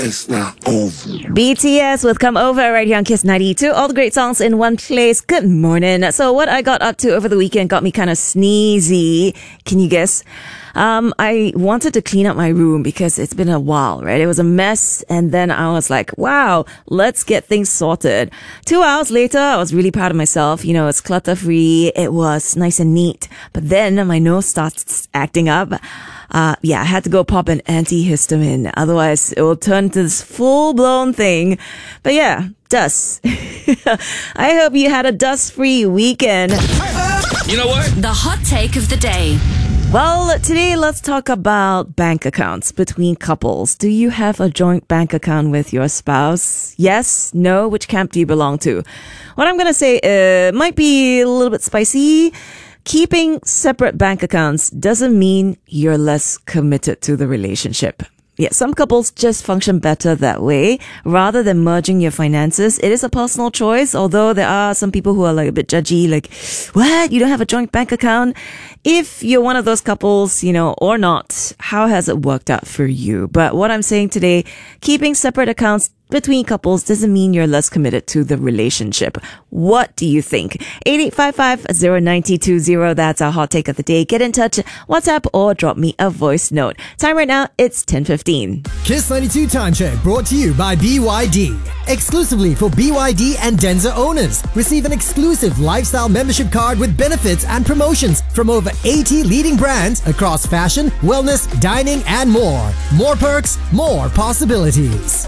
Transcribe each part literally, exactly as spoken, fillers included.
It's not over. B T S with Come Over right here on Kiss ninety-two. All the great songs in one place. Good morning. So what I got up to over the weekend got me kind of sneezy. Can you guess? Um, I wanted to clean up my room because it's been a while, right? It was a mess. And then I was like, wow, let's get things sorted. Two hours later, I was really proud of myself. You know, it's clutter free. It was nice and neat. But then my nose starts acting up. Uh, yeah, I had to go pop an antihistamine. Otherwise, it will turn to this full-blown thing. But yeah, dust. I hope you had a dust-free weekend. You know what? The hot take of the day. Well, today let's talk about bank accounts between couples. Do you have a joint bank account with your spouse? Yes? No? Which camp do you belong to? What I'm going to say uh, might be a little bit spicy. Keeping separate bank accounts doesn't mean you're less committed to the relationship. Yeah, some couples just function better that way. Rather than merging your finances, it is a personal choice, although there are some people who are like a bit judgy, like, what? You don't have a joint bank account? If you're one of those couples, you know, or not, how has it worked out for you? But what I'm saying today, keeping separate accounts between couples doesn't mean you're less committed to the relationship. What do you think? eight eight five five, zero nine two zero. That's our hot take of the day. Get in touch, WhatsApp, or drop me a voice note. Time right now, it's ten fifteen. Kiss ninety-two Time Check brought to you by B Y D. Exclusively for B Y D and Denza owners. Receive an exclusive lifestyle membership card with benefits and promotions from over eighty leading brands across fashion, wellness, dining, and more. More perks, more possibilities.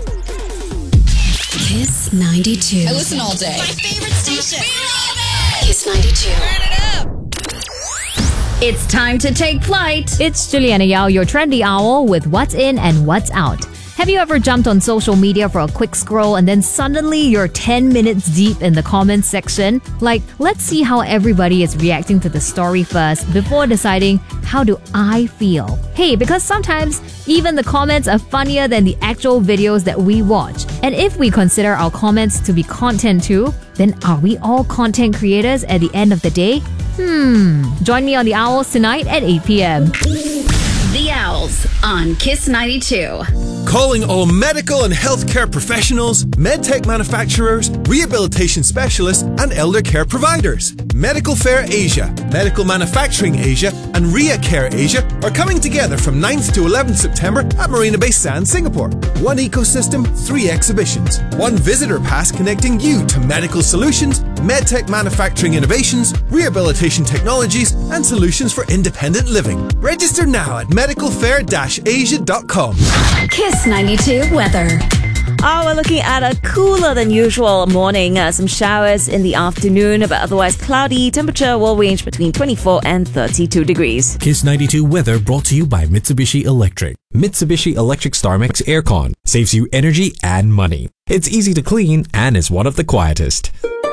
Kiss ninety-two. I listen all day. My favorite station. We love it. Kiss ninety-two. Turn it up. It's time to take flight. It's Juliana Yao, your trendy owl, with what's in and what's out. Have you ever jumped on social media for a quick scroll and then suddenly you're ten minutes deep in the comments section? Like, let's see how everybody is reacting to the story first before deciding how do I feel. Hey, because sometimes even the comments are funnier than the actual videos that we watch. And if we consider our comments to be content too, then are we all content creators at the end of the day? Hmm. Join me on the Owls tonight at eight p.m. The Owls on Kiss ninety-two. Calling all medical and healthcare professionals, medtech manufacturers, rehabilitation specialists, and elder care providers. Medical Fair Asia, Medical Manufacturing Asia, and Ria Care Asia are coming together from ninth to eleventh September at Marina Bay Sands, Singapore. One ecosystem, three exhibitions. One visitor pass connecting you to medical solutions, medtech manufacturing innovations, rehabilitation technologies, and solutions for independent living. Register now at medical fair dash asia dot com. Kiss ninety-two weather. Oh, we're looking at a cooler than usual morning. Uh, some showers in the afternoon, but otherwise cloudy. Temperature will range between twenty-four and thirty-two degrees. Kiss ninety-two weather brought to you by Mitsubishi Electric. Mitsubishi Electric StarMax Aircon saves you energy and money. It's easy to clean and is one of the quietest.